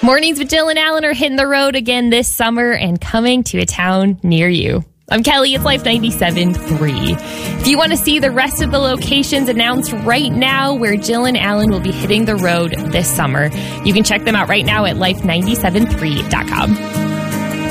Mornings with Jill and Alan are hitting the road again this summer and coming to a town near you. I'm Kelly. It's Life 97.3. If you want to see the rest of the locations announced right now where Jill and Alan will be hitting the road this summer, you can check them out right now at life973.com.